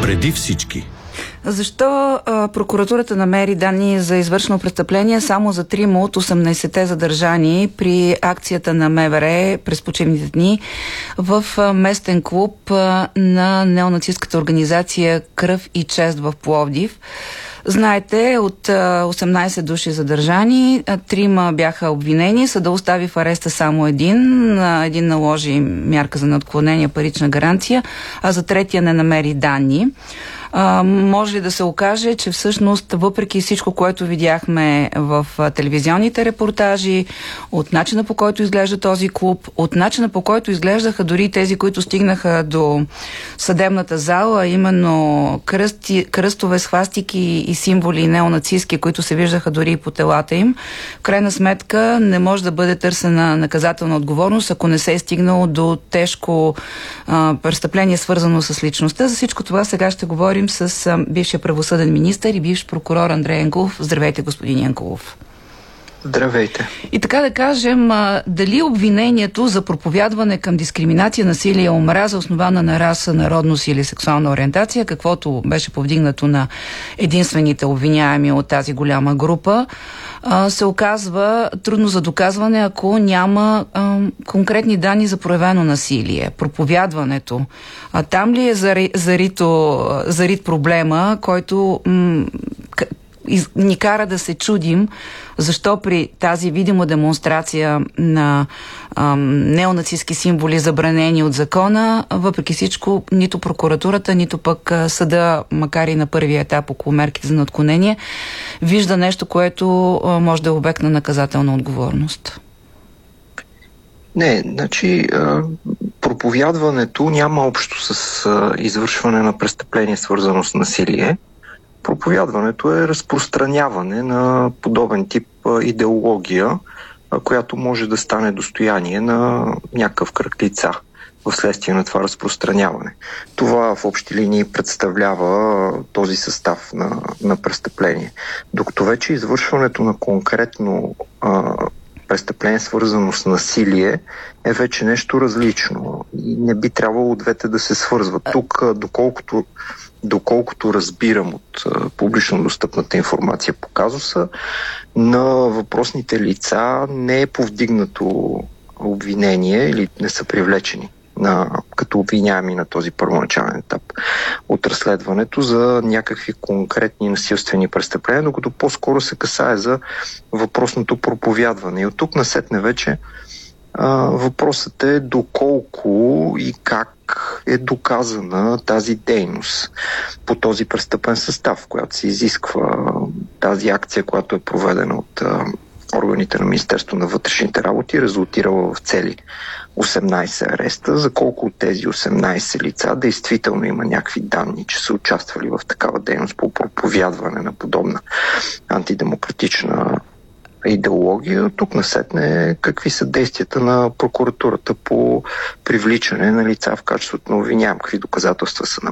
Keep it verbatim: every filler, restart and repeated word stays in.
Преди всички. Защо а, прокуратурата намери данни за извършено престъпление само за трима от осемнайсетте задържани при акцията на МВР през почивните дни в а, местен клуб а, на неонацистката организация Кръв и чест в Пловдив? Знаете, от осемнайсет души задържани, трима бяха обвинени, съда остави в ареста само един, един наложи мярка за неотклонение, парична гаранция, а за третия не намери данни. А, може ли да се окаже, че всъщност въпреки всичко, което видяхме в а, телевизионните репортажи, от начина по който изглежда този клуб, от начина по който изглеждаха дори тези, които стигнаха до съдебната зала, именно кръсти, кръстове, свастики и символи неонацистки, които се виждаха дори и по телата им, в крайна сметка не може да бъде търсена наказателна отговорност, ако не се е стигнало до тежко а, престъпление, свързано с личността. За всичко това сега ще говорим с а, бившия правосъден министър и бивш прокурор Андрей Янкулов. Здравейте, господин Янкулов. Здравейте. И така да кажем, а, дали обвинението за проповядване към дискриминация, насилие и омраза, основана на раса, народност или сексуална ориентация, каквото беше повдигнато на единствените обвиняеми от тази голяма група, а, се оказва трудно за доказване, ако няма а, конкретни данни за проявено насилие. Проповядването. А там ли е зарито, зарит проблема, който м- ни кара да се чудим защо при тази видима демонстрация на ам, неонацистски символи, забранени от закона, въпреки всичко, нито прокуратурата, нито пък съда, макар и на първия етап около мерките за неотклонение, вижда нещо, което а, може да е обект на наказателна отговорност? Не, значи проповядването няма общо с извършване на престъпление, свързано с насилие. Проповядването е разпространяване на подобен тип идеология, която може да стане достояние на някакъв кръг лица вследствие на това разпространяване. Това в общи линии представлява този състав на, на престъпление. Докато вече извършването на конкретно а, престъпление, свързано с насилие, е вече нещо различно. И не би трябвало двете да се свързват. Тук, доколкото доколкото разбирам от а, публично достъпната информация по казуса, на въпросните лица не е повдигнато обвинение или не са привлечени на, като обвиняеми на този първоначален етап от разследването за някакви конкретни насилствени престъпления, докато по-скоро се касае за въпросното проповядване. И от тук насетне вече а, въпросът е доколко и как е доказана тази дейност по този престъпен състав, която се изисква тази акция, която е проведена от а, органите на Министерството на вътрешните работи, резултирала в цели осемнайсет ареста. За колко от тези осемнайсет лица действително има някакви данни, че са участвали в такава дейност по проповядване на подобна антидемократична идеология. Тук насетне какви са действията на прокуратурата по привличане на лица в качеството на обвиняем, какви доказателства са